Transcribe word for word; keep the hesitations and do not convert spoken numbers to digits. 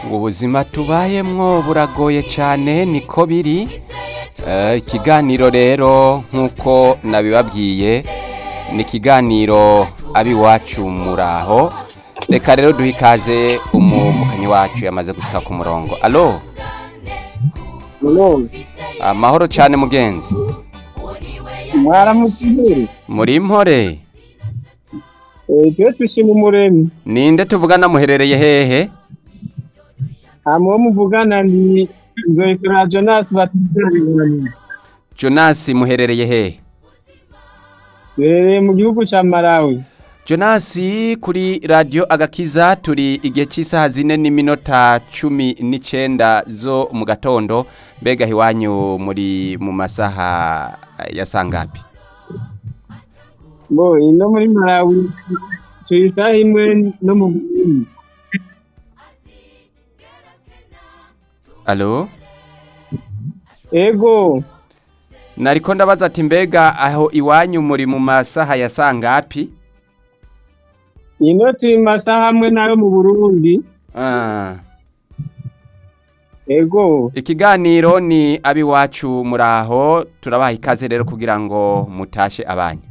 ubuzima tubayemwo buragoye cyane niko biri. Eh, ikiganiro rero nk'uko nabibabwiye ni ikiganiro abiwacu muraho. Reka rero duhe ikaze umuvukanyi wacu yamaze gushika ku murongo. Alo, Hello, amahoro cyane mugenzi. mwaramutse. Muri mpore, Eh, twe twishima umuremyi. ninde tuvugana muherereye hehe? Hamwe muvugana ni Nzoyikora Jonas batuzeranye. Jonas muherereye hehe? Eh, mu gihugu ca Malawi. Jonas kuri radio Agakiza turi igihe cy'isaha zine n'iminota cumi n'icenda zo mu gatondo. Mbega hiwanyu muri mu masaha ya sangapi? Bo, ino muri Malawi tuyita imwe no mu Burundi. Alo? Ego, Nariko ndabaza ati mbega aho iwanyu muri mu masaha ya sangapi? ino turi masaha hamwe nayo mu Burundi. Ah. Ego, Ikiganiro ni abiwacu muraho, turabaha ikaze rero kugira ngo mutashe abanyu.